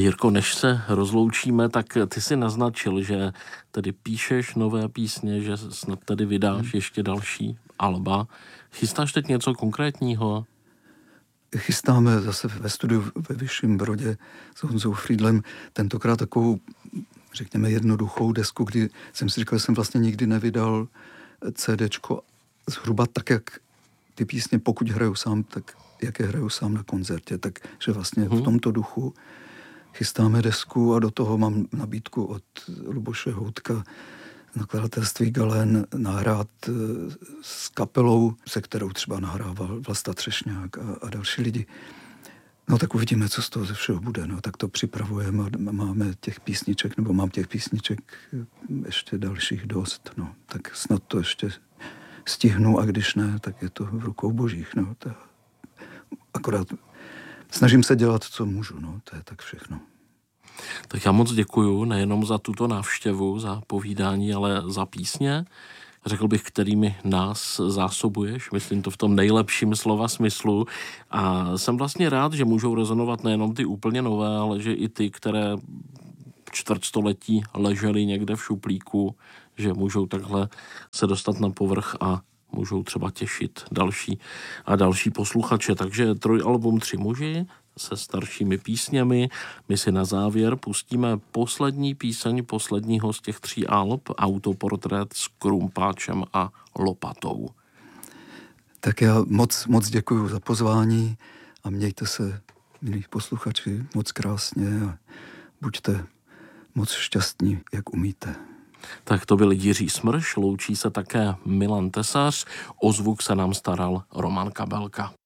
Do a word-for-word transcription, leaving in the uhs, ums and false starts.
Jirko, než se rozloučíme, tak ty si naznačil, že tedy píšeš nové písně, že snad tedy vydáš hmm. ještě další alba. Chystáš teď něco konkrétního? Chystáme zase ve studiu ve Vyšším Brodě s Honzou Friedlem tentokrát takovou, řekněme, jednoduchou desku, kdy jsem si říkal, že jsem vlastně nikdy nevydal CDčko zhruba tak, jak ty písně, pokud hraju sám, tak jak je hraju sám na koncertě. Takže vlastně hmm. v tomto duchu chystáme desku a do toho mám nabídku od Luboše Houtka nakladatelství Galen nahrát s kapelou, se kterou třeba nahrával Vlasta Třešňák a, a další lidi. No tak uvidíme, co z toho ze všeho bude. No tak to připravujeme a máme těch písniček, nebo mám těch písniček ještě dalších dost. No tak snad to ještě stihnu a když ne, tak je to v rukou božích. No, to akorát snažím se dělat, co můžu. No, to je tak všechno. Tak já moc děkuju nejenom za tuto návštěvu, za povídání, ale za písně. Řekl bych, kterými nás zásobuješ, myslím to v tom nejlepším slova smyslu. A jsem vlastně rád, že můžou rezonovat nejenom ty úplně nové, ale že i ty, které čtvrtstoletí ležely někde v šuplíku, že můžou takhle se dostat na povrch a můžou třeba těšit další a další posluchače. Takže trojalbum Tři muži se staršími písněmi. My si na závěr pustíme poslední píseň posledního z těch tří alb, Autoportrét s Krumpáčem a lopatou. Tak já moc, moc děkuju za pozvání a mějte se, milí posluchači, moc krásně a buďte moc šťastní, jak umíte. Tak to byl Jiří Smrš, loučí se také Milan Tesař, o zvuk se nám staral Roman Kabelka.